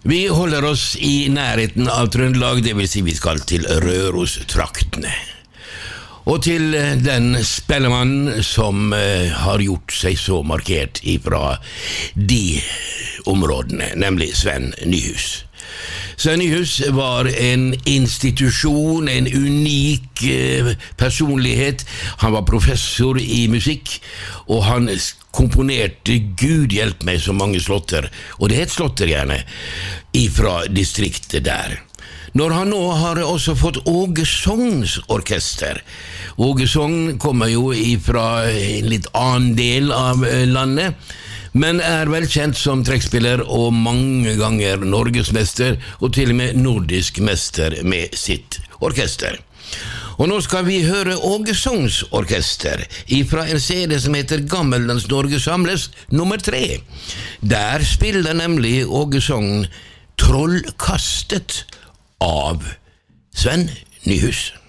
Vi holder oss i nærheten av Trøndelag, det vil si vi skal til Røros-traktene. Og til den spellemann som har gjort seg så markert ifra de områdene, nemlig Sven Nyhus. Sven Nyhus var en institusjon, en unik personlighet. Han var professor i musikk, og han komponerte, Gud hjelp meg, så mange slotter, og det het slotter gjerne, ifra distriktet der. Når han nå har også fått Åge Sogns orkester. Åge Sogn kommer jo ifra en litt annen del av landet, men velkjent som trekkspiller og mange ganger norgesmester, og til og med nordisk mester med sitt orkester. Og nå skal vi høre Åge Sogns orkester ifra en CD som heter Gammeldans Norge samles nummer 3. Der spiller nemlig Åge Sogn Trollkastet av Sven Nyhus.